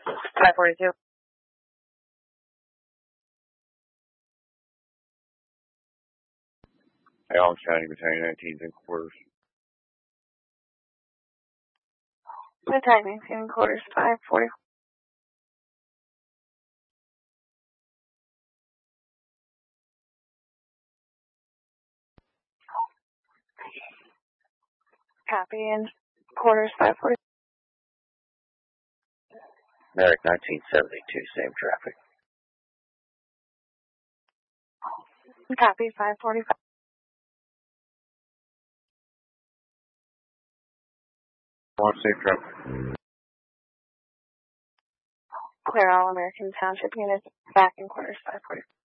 542. Allen County, Battalion 19's in quarters. Battalion 19 quarters, 540. Copy in quarters, 540. Merrick 1972, same traffic. Copy, 545. One safe traffic. Clear all American Township units back in quarters, 540.